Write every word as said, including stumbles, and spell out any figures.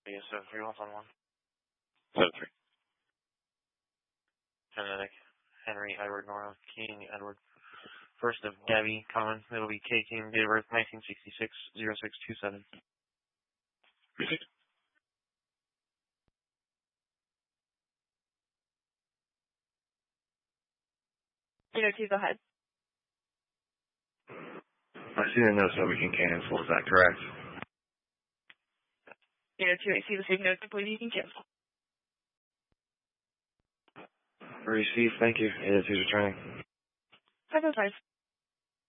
Yes, seven three one one. seven three. Genetic. Henry Edward Nora King Edward. First of Gabby Common. It'll be K King. Date of birth nineteen sixty-six. zero six two seven. Receipt. You know, two, go ahead. I see the notes that we can cancel. Is that correct? You know, two, I see the same notes. I believe you can cancel. Received. Thank you. It is returning. five oh five.